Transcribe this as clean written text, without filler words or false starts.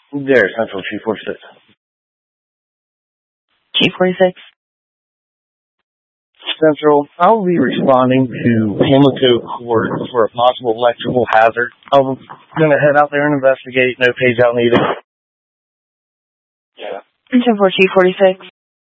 There, Central 246. Chief 46. Central, I'll be responding to Pimlico Court for a possible electrical hazard. I'm going to head out there and investigate. No page out needed. Yeah. 10-4, Chief 46.